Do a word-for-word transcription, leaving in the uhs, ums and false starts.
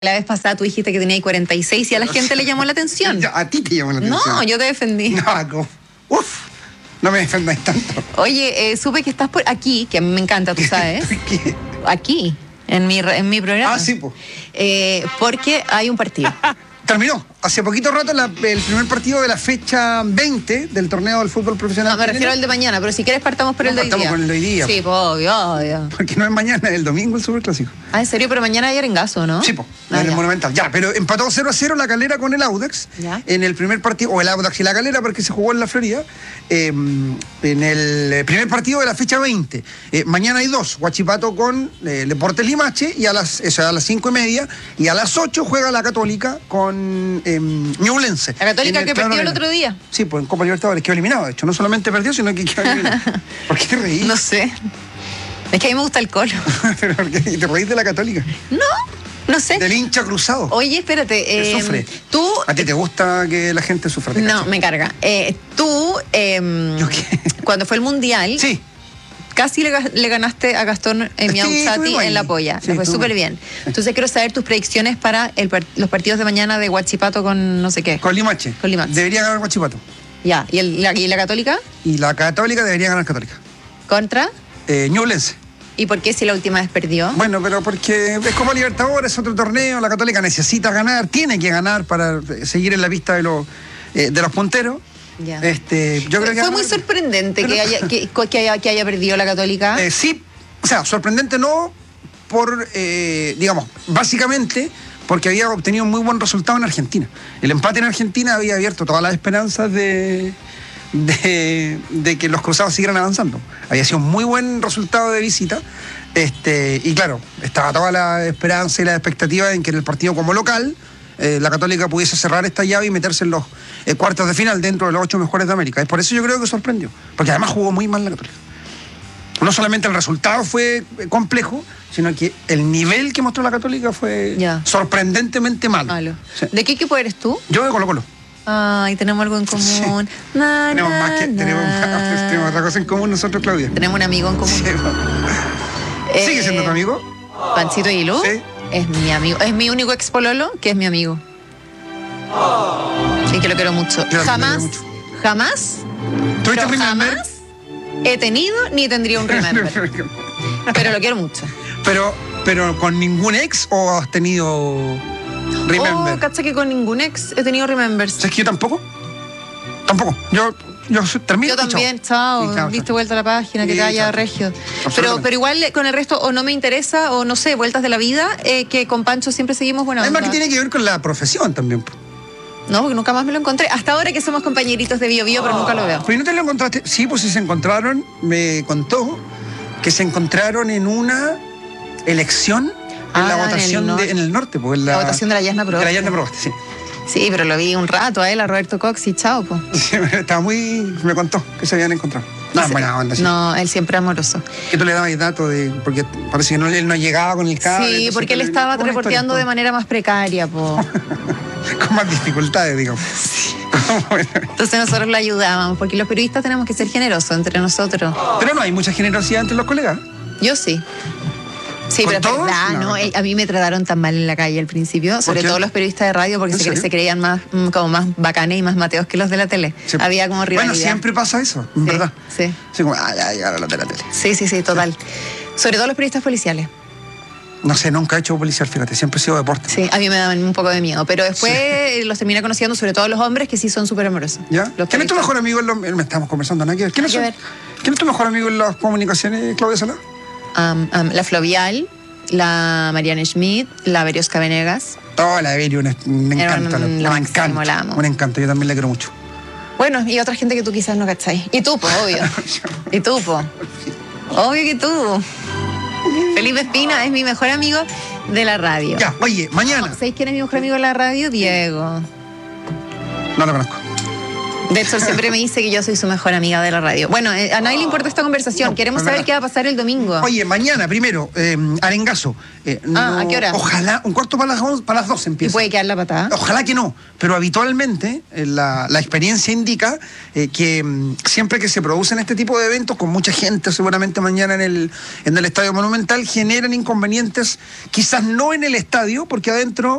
La vez pasada tú dijiste que tenía cuarenta y seis y a la gente le llamó la atención. A ti te llamó la atención. No, yo te defendí. No, uf, no me defendáis tanto. Oye, eh, supe que estás por aquí, que a mí me encanta, tú sabes. ¿Qué? Aquí, en mi, en mi programa. Ah, sí, pues. Eh, porque hay un partido. Terminó. Hace poquito rato la, el primer partido de la fecha veinte del torneo del fútbol profesional. No, me refiero al de mañana, pero si quieres partamos por no, el de hoy día. Partamos con el de hoy día. Sí, pues obvio, obvio. Porque no es mañana, es el domingo el Superclásico. Ah, ¿en serio? Pero mañana hay arengazo, ¿no? Sí, pues, ah, en el ya. Monumental. Ya, pero empató cero a cero la Calera con el Audax. Ya. En el primer partido, o el Audax y la Calera, porque se jugó en la Florida. Eh, en el primer partido de la fecha veinte. Eh, mañana hay dos, Huachipato con eh, Deportes Limache, y a las, eso, a las cinco y media, y a las ocho juega la Católica con eh, Ñublense. La Católica que perdió el Arena. otro día. Sí, pues en Copa Libertadores quedó eliminado, de hecho. No solamente perdió, sino que quedó eliminado. ¿Por qué te reís? No sé. Es que a mí me gusta el colo. ¿Pero por qué te reís de la Católica? No, no sé. Del hincha cruzado. Oye, espérate. Que Eh, sufre. Tú. ¿A ti te gusta que la gente sufra? ¿Te No, cacho? me carga. Eh, tú, eh, ¿Yo qué? cuando fue el Mundial, Sí. casi le, le ganaste a Gastón Sí, Miautzati estuvimos ahí. en la polla. Sí, Le fue estuvimos súper ahí. bien. Entonces quiero saber tus predicciones para el par- los partidos de mañana de Huachipato con no sé qué. Con Limache. Con Limache. Debería ganar Huachipato. Ya. ¿Y, el- la, y la Católica? Y la Católica debería ganar Católica. ¿Contra? Eh, Ñublense. ¿Y por qué si la última vez perdió? Bueno, pero porque es Copa Libertadores, otro torneo, la Católica necesita ganar, tiene que ganar para seguir en la pista de los, eh, de los punteros. Ya. Este, yo creo que Fue muy sorprendente Pero- que, haya, que, que haya, que haya perdido la Católica. Eh, sí, o sea, sorprendente no por, eh, digamos, básicamente porque había obtenido un muy buen resultado en Argentina. El empate en Argentina había abierto todas las esperanzas de, de, de que los cruzados siguieran avanzando. Había sido un muy buen resultado de visita. Este, y claro, estaba toda la esperanza y la expectativa en que en el partido como local eh, la Católica pudiese cerrar esta llave y meterse en los eh, cuartos de final dentro de los ocho mejores de América. Es por eso yo creo que sorprendió, porque además jugó muy mal la Católica. No solamente el resultado fue complejo, sino que el nivel que mostró la Católica fue Ya. sorprendentemente malo. Malo. Sí. ¿De qué equipo eres tú? Yo de Colo Colo. Ay, tenemos algo en común. Na, Tenemos na, más que, tenemos, na. más- tenemos otra cosa en común nosotros, Claudia. Tenemos un amigo en común. Sí. Eh, ¿Sigue siendo tu amigo? Panchito Aguilú. Sí. Es mi amigo. Es mi único ex pololo que es mi amigo. Sí, que lo quiero mucho. Yo también Jamás, lo quiero jamás, ¿Tuviste pero Remember? jamás he tenido ni tendría un remember. Pero lo quiero mucho. pero, pero con ningún ex o has tenido Remember? Oh, cacha que con ningún ex he tenido remembers. ¿Sabes que yo tampoco? Tampoco. Yo, yo soy- termino. Yo y chao. también, chao, Sí, chao, diste chao. vuelta a la página, que Sí, te haya chao. regio. Pero, Absolutamente. pero igual con el resto o no me interesa o no sé, vueltas de la vida, eh, que con Pancho siempre seguimos buena Además que onda. tiene que ver con la profesión también. po. No, porque nunca más me lo encontré. Hasta ahora que somos compañeritos de Bio Bio, pero nunca lo veo. Pero ¿no te lo encontraste? Sí, pues sí se encontraron, me contó que se encontraron en una elección en Ah, la en el votación norte. de- en el norte. Pues, en La votación de la Yasna De Proboste. la Yasna Proboste, sí. Sí, pero lo vi un rato a él, a Roberto Cox y chao, po. Sí, estaba muy... me contó que se habían encontrado. No, Sí. buena onda, sí. No, él siempre amoroso. Que tú le dabas datos de... porque parece que no, él no llegaba con el cable. Sí, entonces porque él tú le- estaba ¿cómo es la reporteando de historia? manera más precaria, po. Con más dificultades, digamos. Bueno, Entonces nosotros lo ayudábamos, porque los periodistas tenemos que ser generosos entre nosotros. pero no hay mucha generosidad entre los colegas. Yo sí. Sí, ¿Con pero es todos? verdad, No, ¿no? no. Eh, A mí me trataron tan mal en la calle al principio, sobre qué? todo los periodistas de radio, porque ¿En se, serio? se creían más mm, como más bacanes y más mateos que los de la tele. Sí. Había como rivalidad. Bueno, siempre pasa eso, en Sí, verdad. sí. Así como, ah, ya llegaron los de la tele. Sí, sí, sí, total. Sobre todo los periodistas policiales. No sé, nunca he hecho policial, fíjate, siempre he sido deporte. Sí, a mí me daban un poco de miedo, pero después los terminé conociendo, sobre todo los hombres que sí son súper amorosos. ¿Ya? Los ¿Quién es tu periodistas. mejor amigo en los... Me estamos conversando, ¿no? ¿Quién, es- Nada que ver. ¿Quién es tu mejor amigo en las comunicaciones, Claudia Salá? Am, am, la Flovial, la Mariana Schmidt, la Berioska Venegas. Oh, la Berio, me me Era encanta. un- la- lo me máximo, encanta. la amo. Me encanta, yo también la quiero mucho. Bueno, y otra gente que tú quizás no cacháis. Y tú, po, obvio. Y tú, po. Obvio que tú. Felipe Espina es mi mejor amigo de la radio. Ya, oye, mañana. ¿Sabéis quién es mi mejor amigo de la radio? Diego. No lo conozco. De hecho, él siempre me dice que yo soy su mejor amiga de la radio. Bueno, eh, a nadie le importa esta conversación. No, Queremos es saber verdad. qué va a pasar el domingo. Oye, mañana, primero, eh, Arengazo. Eh, Ah, ¿a qué hora? Ojalá, un cuarto para las, once, para las doce ¿Y empieza. puede quedar la patada? Ojalá que no, pero habitualmente eh, la, la experiencia indica eh, que mm, siempre que se producen este tipo de eventos, con mucha gente seguramente mañana en el, en el Estadio Monumental, generan inconvenientes, quizás no en el estadio, porque adentro